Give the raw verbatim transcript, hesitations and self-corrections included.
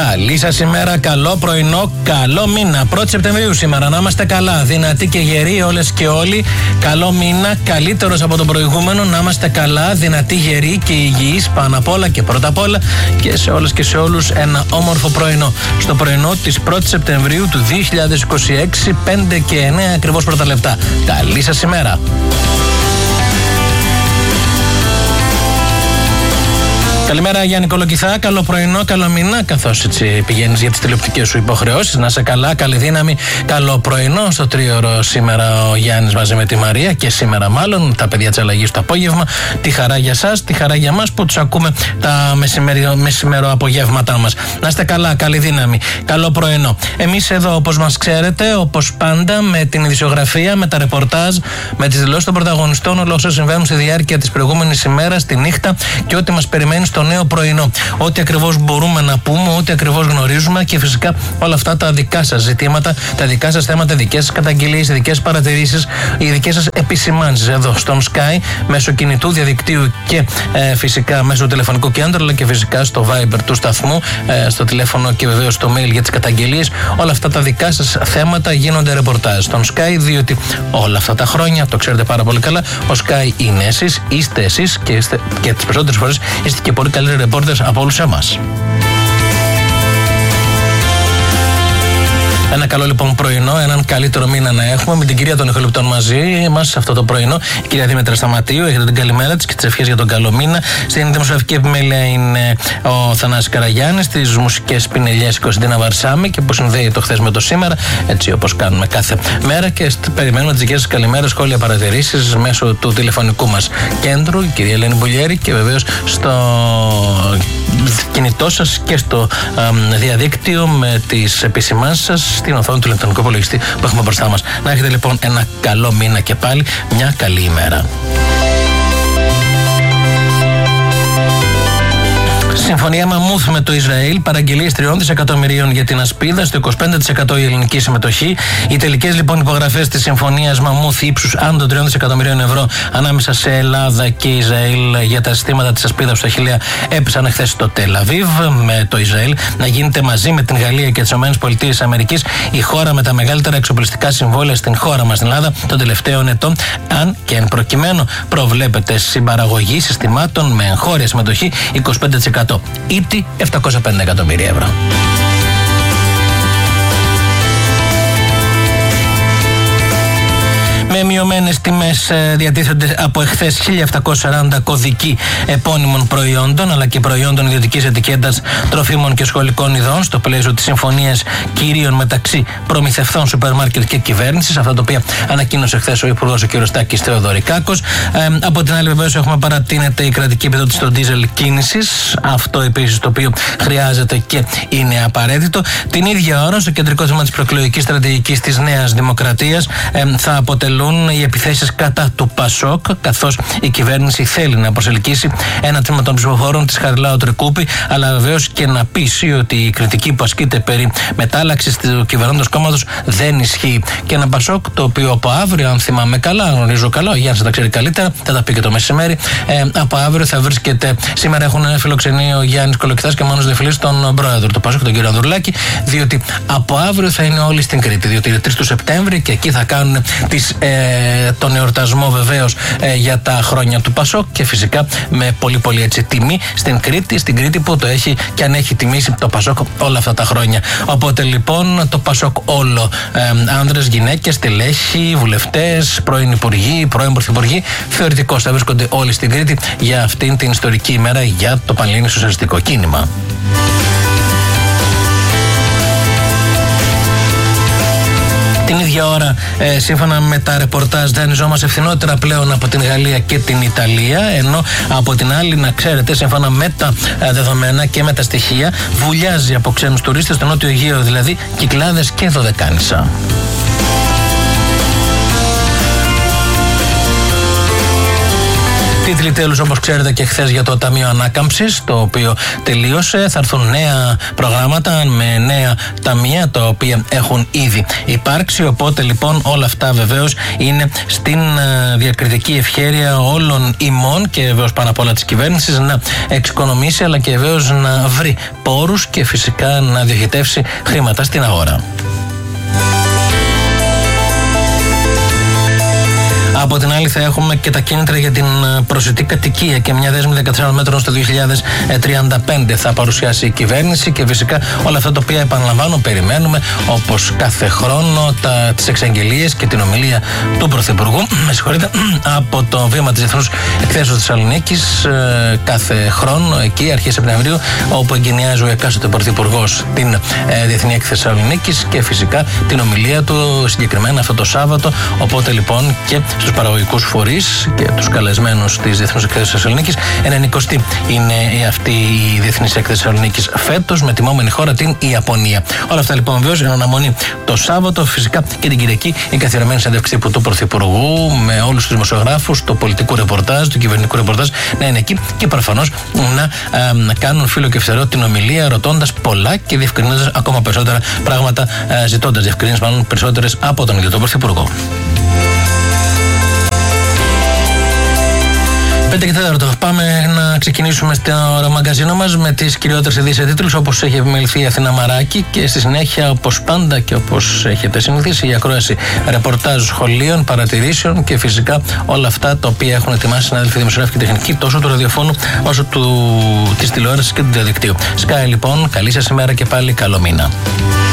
Καλή σας ημέρα, καλό πρωινό, καλό μήνα. πρώτη Σεπτεμβρίου σήμερα, να είμαστε καλά, δυνατοί και γεροί όλες και όλοι. Καλό μήνα, καλύτερος από τον προηγούμενο, να είμαστε καλά, δυνατοί, γεροί και υγιείς πάνω απ' όλα και πρώτα απ' όλα και σε όλες και σε όλους ένα όμορφο πρωινό. Στο πρωινό της πρώτη Σεπτεμβρίου του δύο χιλιάδες είκοσι έξι, πέντε και εννέα ακριβώς πρώτα λεπτά. Καλή σας ημέρα. Καλημέρα Γιάννη Κολοκυθά, καλό πρωινό, καλό μήνα, καθώς έτσι πηγαίνεις για τις τηλεοπτικές σου υποχρεώσεις. Να είσαι καλά, καλή δύναμη, καλό πρωινό. Στο τρίωρο σήμερα ο Γιάννης μαζί με τη Μαρία και σήμερα μάλλον τα παιδιά της αλλαγής το απόγευμα. Τη χαρά για σας, τη χαρά για μας που τους ακούμε τα μεσημέρο απογεύματά μας. Να είστε καλά, καλή δύναμη, καλό πρωινό. Εμείς εδώ όπως μας ξέρετε, όπως πάντα με την ειδησιογραφία, με τα ρεπορτάζ, με τις δηλώσεις των πρωταγωνιστών, όλα όσα συμβαίνουν στη διάρκεια της προηγούμενης ημέρας, τη νύχτα και ό,τι μας περιμένει στο νέο πρωινό. Ό,τι ακριβώς μπορούμε να πούμε, ό,τι ακριβώς γνωρίζουμε και φυσικά όλα αυτά τα δικά σας ζητήματα, τα δικά σας θέματα, δικές σας καταγγελίες, οι δικές παρατηρήσεις, οι δικές σας επισημάνσεις εδώ στον Sky, μέσω κινητού διαδικτύου και ε, φυσικά μέσω τηλεφωνικού κέντρου, αλλά και φυσικά στο Viber του σταθμού, ε, στο τηλέφωνο και βεβαίως στο mail για τις καταγγελίες. Όλα αυτά τα δικά σας θέματα γίνονται ρεπορτάζ στον Sky, διότι όλα αυτά τα χρόνια, το ξέρετε πάρα πολύ καλά, ο Sky είναι εσείς, είστε εσείς και, είστε, και τις περισσότερες φορές είστε και πολύ καλύτεροι ρεπόρτερς από όλους εμάς. Ένα καλό λοιπόν πρωινό, έναν καλύτερο μήνα να έχουμε με την κυρία των ηχοληπτών μαζί μας αυτό το πρωινό. Η κυρία Δήμητρα Σταματίου, έχετε την καλημέρα της και τις ευχές για τον καλό μήνα. Στην δημοσιογραφική επιμέλεια είναι ο Θανάσης Καραγιάννης, στις μουσικές πινελιές η Κωνσταντίνα Βαρσάμη και που συνδέει το χθες με το σήμερα, έτσι όπως κάνουμε κάθε μέρα. Και περιμένουμε τις δικές σας καλημέρες, σχόλια, παρατηρήσεις μέσω του τηλεφωνικού μας κέντρου, η κυρία Ελένη Μπουλιέρη, και βεβαίως στο κινητό σας και στο α, διαδίκτυο με τις επισημάνσεις σας στην οθόνη του ηλεκτρονικού υπολογιστή που έχουμε μπροστά μας. Να έχετε λοιπόν ένα καλό μήνα και πάλι μια καλή ημέρα. Συμφωνία Μαμούθ με το Ισραήλ, παραγγελίες τριών δισεκατομμυρίων για την ασπίδα, στο είκοσι πέντε τοις εκατό η ελληνική συμμετοχή. Οι τελικές λοιπόν υπογραφές της συμφωνίας Μαμούθ ύψους άνω των τριών δισεκατομμυρίων ευρώ ανάμεσα σε Ελλάδα και Ισραήλ για τα συστήματα της ασπίδας στα χίλια έπεσαν εχθές στο Τελ Αβίβ, με το Ισραήλ να γίνεται μαζί με την Γαλλία και τις ΗΠΑ η χώρα με τα μεγαλύτερα εξοπλιστικά συμβόλαια στην χώρα μας, στην Ελλάδα, των τελευταίων ετών, αν και εν προκειμένου προβλέπεται συμπαραγωγή συστημάτων με εγχώρια συμμετοχή είκοσι πέντε τοις εκατό. Ήτι επτακόσια πενήντα εκατομμύρια ευρώ. Με μειωμένες τιμές διατίθενται από εχθές χίλια επτακόσια σαράντα κωδικοί επώνυμων προϊόντων αλλά και προϊόντων ιδιωτικής ετικέτας τροφίμων και σχολικών ειδών στο πλαίσιο της συμφωνίας κυρίων μεταξύ προμηθευτών σούπερ μάρκετ και κυβέρνησης, αυτά τα οποία ανακοίνωσε χθες ο Υπουργός ο κ. Τάκης Θεοδωρικάκος. Ε, από την άλλη, βεβαίως, έχουμε παρατείνεται η κρατική επιδότηση στο ντίζελ κίνησης. Αυτό επίσης το οποίο χρειάζεται και είναι απαραίτητο. Την ίδια ώρα, στο κεντρικό θέμα της προεκλογικής στρατηγικής της Νέας Δημοκρατίας, ε, θα αποτελούν οι επιθέσεις κατά του Πασόκ, καθώς η κυβέρνηση θέλει να προσελκύσει ένα τμήμα των ψηφοφόρων της Χαριλάου Τρικούπη, αλλά βεβαίως και να πείσει ότι η κριτική που ασκείται περί μετάλλαξης του κυβερνώντος κόμματος δεν ισχύει. Και ένα Πασόκ το οποίο από αύριο, αν θυμάμαι καλά, γνωρίζω καλά, ο Γιάννης θα τα ξέρει καλύτερα, θα τα πει και το μεσημέρι, ε, από αύριο θα βρίσκεται. Σήμερα έχουν φιλοξενεί ο Γιάννης Κολοκυθάς και Μάνος Δεφιλής τον πρόεδρο του Πασόκ, τον κύριο Ανδρουλάκη, διότι από αύριο θα είναι όλοι στην Κρήτη, διότι είναι τρεις του Σεπτέμβρη και εκεί θα κάνουν τις ε, τον εορτασμό βεβαίως ε, για τα χρόνια του Πασόκ και φυσικά με πολύ πολύ έτσι τιμή στην Κρήτη, στην Κρήτη που το έχει και αν έχει τιμήσει το Πασόκ όλα αυτά τα χρόνια. Οπότε λοιπόν το Πασόκ όλο, ε, άνδρες, γυναίκες, στελέχοι, βουλευτές, πρώην υπουργοί, πρώην πρωθυπουργοί, θεωρητικώς θα βρίσκονται όλοι στην Κρήτη για αυτήν την ιστορική ημέρα για το Πανελλήνιο Σοσιαλιστικό Κίνημα. Την ίδια ώρα, ε, σύμφωνα με τα ρεπορτάζ, δανειζόμαστε ευθυνότερα πλέον από την Γαλλία και την Ιταλία, ενώ από την άλλη, να ξέρετε, σύμφωνα με τα ε, δεδομένα και με τα στοιχεία, βουλιάζει από ξένους τουρίστες στο Νότιο Αιγαίο, δηλαδή Κυκλάδες και Δωδεκάνησα. Τίτλοι τέλους, όπως ξέρετε, και χθες για το Ταμείο Ανάκαμψης, το οποίο τελείωσε. Θα έρθουν νέα προγράμματα με νέα ταμεία, τα οποία έχουν ήδη υπάρξει. Οπότε λοιπόν όλα αυτά βεβαίως είναι στην διακριτική ευχέρεια όλων ημών και βεβαίως πάνω απ' όλα της κυβέρνησης να εξοικονομήσει, αλλά και βεβαίως να βρει πόρους και φυσικά να διοχετεύσει χρήματα στην αγορά. Από την άλλη, θα έχουμε και τα κίνητρα για την προσιτή κατοικία και μια δέσμη δεκατεσσάρων μέτρων στο δύο χιλιάδες τριάντα πέντε θα παρουσιάσει η κυβέρνηση και φυσικά όλα αυτά τα οποία, επαναλαμβάνω, περιμένουμε όπως κάθε χρόνο, τις εξαγγελίες και την ομιλία του Πρωθυπουργού, με συγχωρείτε, από το βήμα της Διεθνούς Εκθέσεως Θεσσαλονίκης κάθε χρόνο, εκεί αρχές Σεπτεμβρίου, όπου εγκαινιάζει ο εκάστοτε Πρωθυπουργός την Διεθνή Έκθεση Θεσσαλονίκης και φυσικά την ομιλία του συγκεκριμένα αυτό το Σάββατο. Οπότε λοιπόν και στους παραγωγικούς φορείς και τους καλεσμένους της Διεθνούς Εκθέσεως Θεσσαλονίκης. ενενηκοστή είναι αυτή η Διεθνής Έκθεση Θεσσαλονίκης φέτος, με τιμόμενη χώρα την Ιαπωνία. Όλα αυτά λοιπόν βεβαίως εν αναμονή το Σάββατο, φυσικά και την Κυριακή η καθιερωμένη συνέντευξη τύπου του Πρωθυπουργού με όλους τους δημοσιογράφους, το πολιτικό ρεπορτάζ, το κυβερνητικό ρεπορτάζ να είναι εκεί και προφανώς να, α, να κάνουν φίλο και φτερό την ομιλία, ρωτώντας πολλά και διευκρινίζοντας ακόμα περισσότερα πράγματα, ζητώντας διευκρινίσεις μάλλον περισσότερες από τον ίδιο τον Πρωθυπουργό. πέντε και τέταρτο. Πάμε να ξεκινήσουμε στο μαγκαζίνο μας με τις κυριότερες ειδήσεις τίτλους, όπως έχει επιμεληθεί η Αθηνά Μαράκη, και στη συνέχεια, όπως πάντα και όπως έχετε συνηθίσει, η ακρόαση ρεπορτάζ σχολείων, παρατηρήσεων και φυσικά όλα αυτά τα οποία έχουν ετοιμάσει συνάδελφοι δημοσιογράφοι και τεχνικοί τόσο του ραδιοφώνου όσο του, της τηλεόρασης και του διαδικτύου. Sky λοιπόν, καλή σας ημέρα και πάλι καλό μήνα.